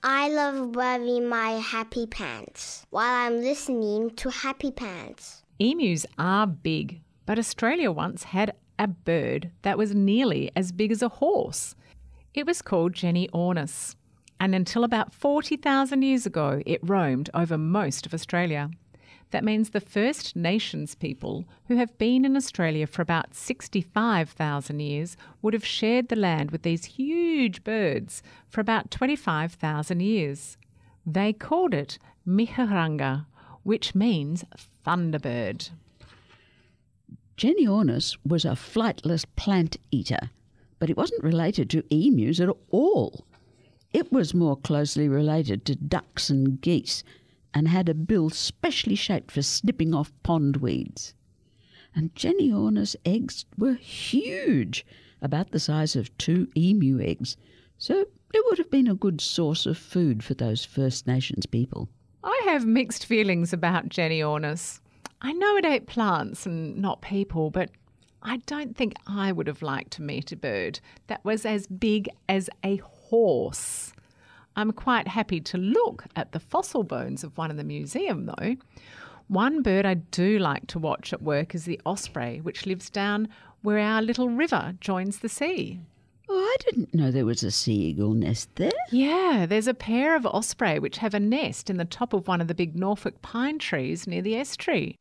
I love wearing my happy pants while I'm listening to Happy Pants. Emus are big, but Australia once had a bird that was nearly as big as a horse. It was called Genyornis, and until about 40,000 years ago, it roamed over most of Australia. That means the First Nations people who have been in Australia for about 65,000 years would have shared the land with these huge birds for about 25,000 years. They called it Mihiranga, which means thunderbird. Genyornis was a flightless plant eater, but it wasn't related to emus at all. It was more closely related to ducks and geese, and had a bill specially shaped for snipping off pond weeds. And Genyornis eggs were huge, about the size of 2 emu eggs, so it would have been a good source of food for those First Nations people. I have mixed feelings about Genyornis. I know it ate plants and not people, but I don't think I would have liked to meet a bird that was as big as a horse. I'm quite happy to look at the fossil bones of one in the museum, though. One bird I do like to watch at work is the osprey, which lives down where our little river joins the sea. Oh, I didn't know there was a sea eagle nest there. Yeah, there's a pair of osprey which have a nest in the top of one of the big Norfolk pine trees near the estuary.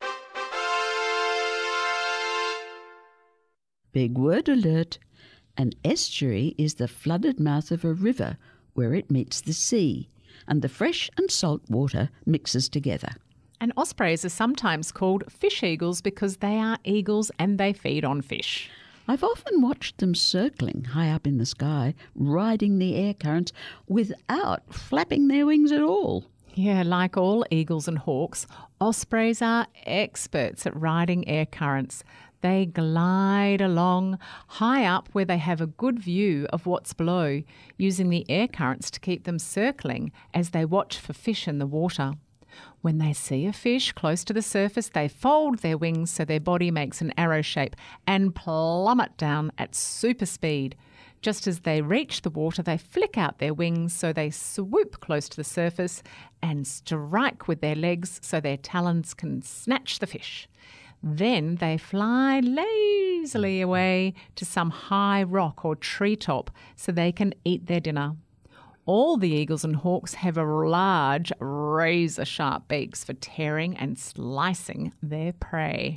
Big word alert. An estuary is the flooded mouth of a river where it meets the sea, and the fresh and salt water mixes together. And ospreys are sometimes called fish eagles because they are eagles and they feed on fish. I've often watched them circling high up in the sky, riding the air currents without flapping their wings at all. Yeah, like all eagles and hawks, ospreys are experts at riding air currents. They glide along high up where they have a good view of what's below, using the air currents to keep them circling as they watch for fish in the water. When they see a fish close to the surface, they fold their wings so their body makes an arrow shape and plummet down at super speed. Just as they reach the water, they flick out their wings so they swoop close to the surface and strike with their legs so their talons can snatch the fish. Then they fly lazily away to some high rock or treetop so they can eat their dinner. All the eagles and hawks have large, razor-sharp beaks for tearing and slicing their prey.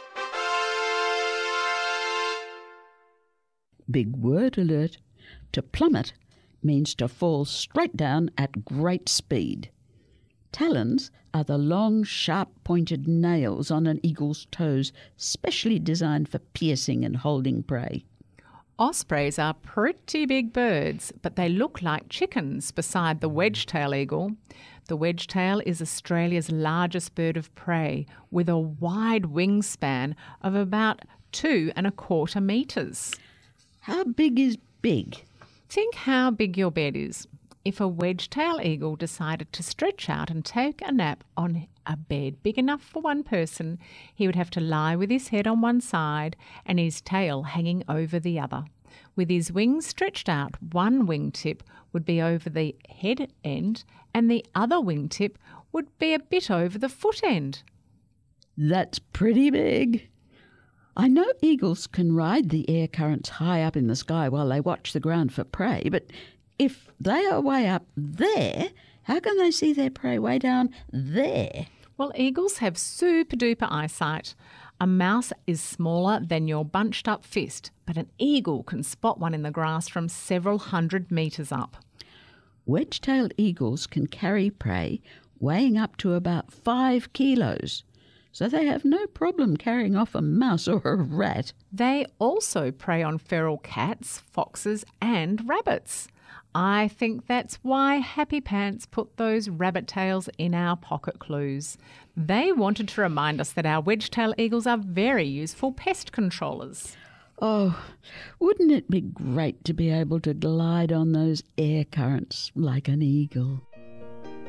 Big word alert. To plummet means to fall straight down at great speed. Talons are the long, sharp-pointed nails on an eagle's toes, specially designed for piercing and holding prey. Ospreys are pretty big birds, but they look like chickens beside the wedge-tail eagle. The wedge-tail is Australia's largest bird of prey, with a wide wingspan of about 2.25 metres. How big is big? Think how big your bed is. If a wedge-tail eagle decided to stretch out and take a nap on a bed big enough for one person, he would have to lie with his head on one side and his tail hanging over the other. With his wings stretched out, one wingtip would be over the head end and the other wingtip would be a bit over the foot end. That's pretty big. I know eagles can ride the air currents high up in the sky while they watch the ground for prey, but if they are way up there, how can they see their prey way down there? Well, eagles have super-duper eyesight. A mouse is smaller than your bunched-up fist, but an eagle can spot one in the grass from several hundred metres up. Wedge-tailed eagles can carry prey weighing up to about 5 kilos, so they have no problem carrying off a mouse or a rat. They also prey on feral cats, foxes and rabbits. I think that's why Happy Pants put those rabbit tails in our pocket clues. They wanted to remind us that our wedge-tail eagles are very useful pest controllers. Oh, wouldn't it be great to be able to glide on those air currents like an eagle?